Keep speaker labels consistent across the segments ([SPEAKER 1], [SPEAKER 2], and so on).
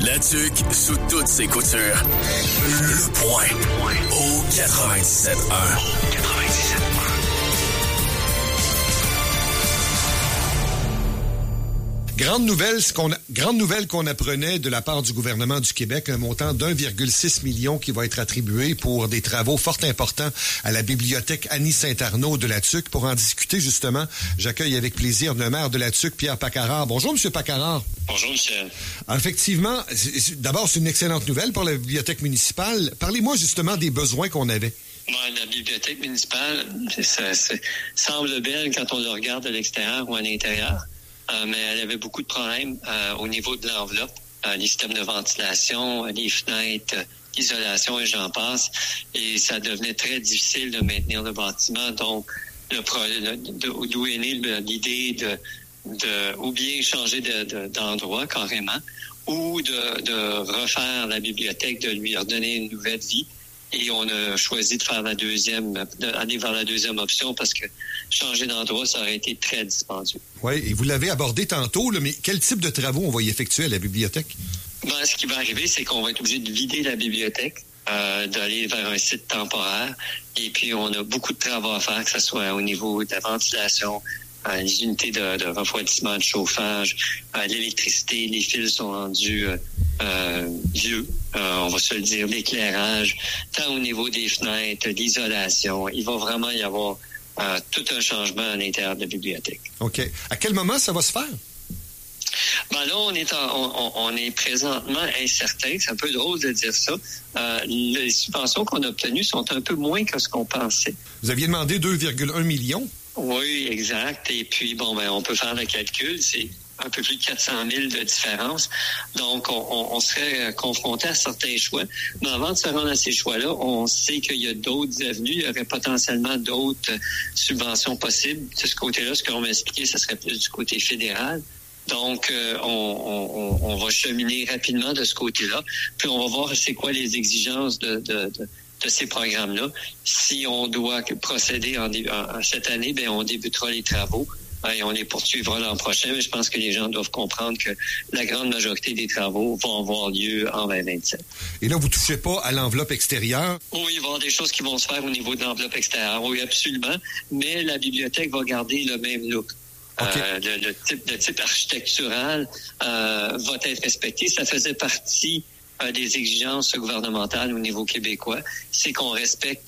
[SPEAKER 1] La tuque sous toutes ses coutures. Le point. Au 97.1. 97.1.
[SPEAKER 2] Grande nouvelle qu'on apprenait de la part du gouvernement du Québec, un montant d'1,6 million qui va être attribué pour des travaux fort importants à la bibliothèque Annie Saint-Arnaud de la Tuque. Pour en discuter, justement, j'accueille avec plaisir le maire de la Tuque, Pierre Paccarard. Bonjour, M. Paccarard.
[SPEAKER 3] Bonjour, Michel.
[SPEAKER 2] Effectivement, d'abord, c'est une excellente nouvelle pour la bibliothèque municipale. Parlez-moi justement des besoins qu'on avait.
[SPEAKER 3] La bibliothèque municipale, ça semble belle quand on le regarde à l'extérieur ou à l'intérieur. Mais elle avait beaucoup de problèmes au niveau de l'enveloppe, les systèmes de ventilation, les fenêtres, l'isolation et j'en passe. Et ça devenait très difficile de maintenir le bâtiment. Donc, d'où est née l'idée de ou bien changer d'endroit carrément, ou de refaire la bibliothèque, de lui redonner une nouvelle vie. Et on a choisi de faire d'aller vers la deuxième option parce que changer d'endroit, ça aurait été très dispendieux.
[SPEAKER 2] Oui, et vous l'avez abordé tantôt, là, mais quel type de travaux on va y effectuer à la bibliothèque?
[SPEAKER 3] Ce qui va arriver, c'est qu'on va être obligé de vider la bibliothèque, d'aller vers un site temporaire. Et puis, on a beaucoup de travaux à faire, que ce soit au niveau de la ventilation, les unités de refroidissement, de chauffage, l'électricité, les fils sont rendus vieux, on va se le dire, l'éclairage, tant au niveau des fenêtres, l'isolation. Il va vraiment y avoir tout un changement à l'intérieur de la bibliothèque.
[SPEAKER 2] OK. À quel moment ça va se faire?
[SPEAKER 3] Là, on est présentement incertain. C'est un peu drôle de dire ça. Les subventions qu'on a obtenues sont un peu moins que ce qu'on pensait.
[SPEAKER 2] Vous aviez demandé 2,1 millions?
[SPEAKER 3] Oui, exact. Et puis, on peut faire le calcul. C'est un peu plus de 400 000 de différence. Donc, on serait confronté à certains choix. Mais avant de se rendre à ces choix-là, on sait qu'il y a d'autres avenues. Il y aurait potentiellement d'autres subventions possibles. De ce côté-là, ce qu'on m'a expliqué, ce serait plus du côté fédéral. Donc, on va cheminer rapidement de ce côté-là. Puis, on va voir c'est quoi les exigences de ces programmes-là. Si on doit procéder cette année, on débutera les travaux et on les poursuivra l'an prochain. Mais je pense que les gens doivent comprendre que la grande majorité des travaux vont avoir lieu en 2027.
[SPEAKER 2] Et là, vous touchez pas à l'enveloppe extérieure?
[SPEAKER 3] Oui, il va y avoir des choses qui vont se faire au niveau de l'enveloppe extérieure. Oui, absolument. Mais la bibliothèque va garder le même look. Okay. Le type architectural va être respecté. Ça faisait partie des exigences gouvernementales au niveau québécois, c'est qu'on respecte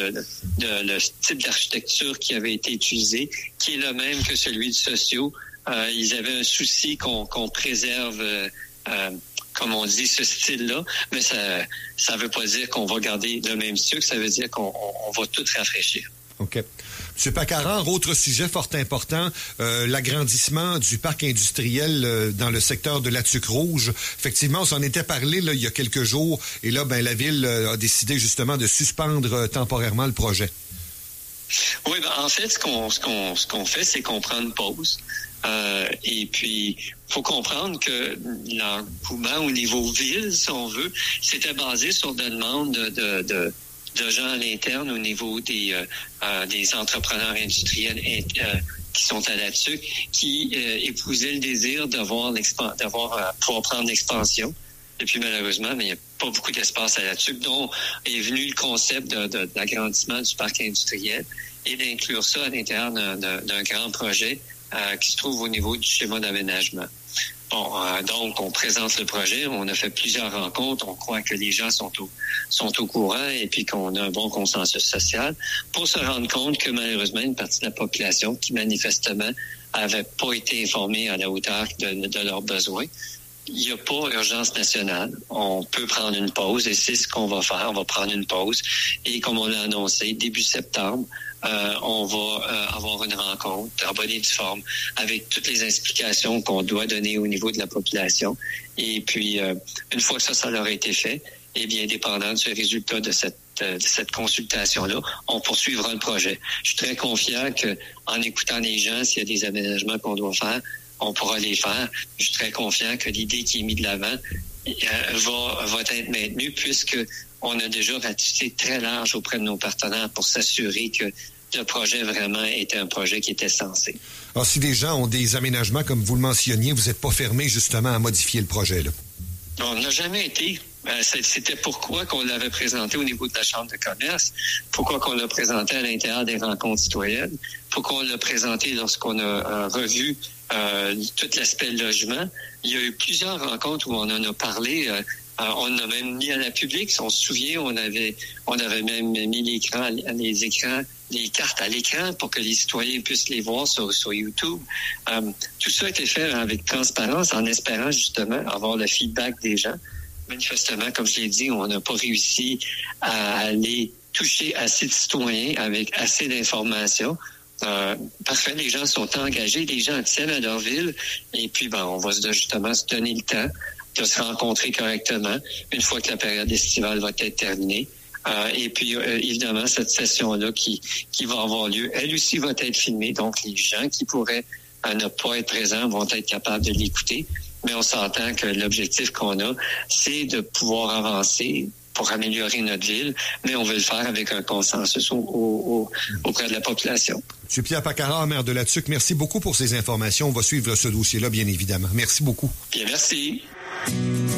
[SPEAKER 3] le type d'architecture qui avait été utilisé, qui est le même que celui du socio. Ils avaient un souci qu'on préserve, comme on dit, ce style-là, mais ça veut pas dire qu'on va garder le même style, ça veut dire qu'on va tout rafraîchir.
[SPEAKER 2] OK. M. Paccarard, autre sujet fort important, l'agrandissement du parc industriel dans le secteur de la Tuque Rouge. Effectivement, on s'en était parlé il y a quelques jours et là, la Ville a décidé justement de suspendre temporairement le projet.
[SPEAKER 3] Oui, en fait, ce qu'on fait, c'est qu'on prend une pause. Et puis, faut comprendre que l'engouement au niveau ville, si on veut, c'était basé sur des demandes de gens à l'interne au niveau des entrepreneurs industriels qui sont à la TUC, qui épousaient le désir pouvoir prendre l'expansion. Et puis malheureusement, il n'y a pas beaucoup d'espace à la TUC, dont est venu le concept de l'agrandissement du parc industriel et d'inclure ça à l'intérieur d'un grand projet qui se trouve au niveau du schéma d'aménagement. Donc, on présente le projet, on a fait plusieurs rencontres, on croit que les gens sont au courant et puis qu'on a un bon consensus social pour se rendre compte que malheureusement, une partie de la population qui manifestement avait pas été informée à la hauteur de leurs besoins. Il n'y a pas urgence nationale. On peut prendre une pause et c'est ce qu'on va faire. On va prendre une pause et comme on l'a annoncé, début septembre, on va avoir une rencontre en bonne et due forme avec toutes les explications qu'on doit donner au niveau de la population. Et puis, une fois que ça leur a été fait, eh bien, dépendant du résultat de cette consultation-là, on poursuivra le projet. Je suis très confiant qu'en écoutant les gens, s'il y a des aménagements qu'on doit faire, on pourra les faire. Je suis très confiant que l'idée qui est mise de l'avant va être maintenue puisque on a déjà ratissé très large auprès de nos partenaires pour s'assurer que le projet vraiment était un projet qui était censé.
[SPEAKER 2] Alors, si des gens ont des aménagements, comme vous le mentionniez, vous n'êtes pas fermé justement à modifier le projet, là?
[SPEAKER 3] On n'a jamais été. C'était pourquoi qu'on l'avait présenté au niveau de la Chambre de commerce, pourquoi qu'on l'a présenté à l'intérieur des rencontres citoyennes, pourquoi on l'a présenté lorsqu'on a revu tout l'aspect logement. Il y a eu plusieurs rencontres où on en a parlé. On a même mis à la public. Si on se souvient, on avait même mis les cartes à l'écran pour que les citoyens puissent les voir sur YouTube. Tout ça a été fait avec transparence en espérant justement avoir le feedback des gens. Manifestement, comme je l'ai dit, on n'a pas réussi à aller toucher assez de citoyens avec assez d'informations. Parfait, les gens sont engagés, les gens tiennent à leur ville, et puis on va justement se donner le temps de se rencontrer correctement une fois que la période estivale va être terminée. Et puis, évidemment, cette session-là qui va avoir lieu, elle aussi va être filmée, donc les gens qui pourraient ne pas être présents vont être capables de l'écouter. Mais on s'entend que l'objectif qu'on a, c'est de pouvoir avancer pour améliorer notre ville, mais on veut le faire avec un consensus auprès de la population.
[SPEAKER 2] M. Pierre Paccaro, maire de La Tuque, merci beaucoup pour ces informations. On va suivre ce dossier-là, bien évidemment. Merci beaucoup.
[SPEAKER 3] Bien, merci.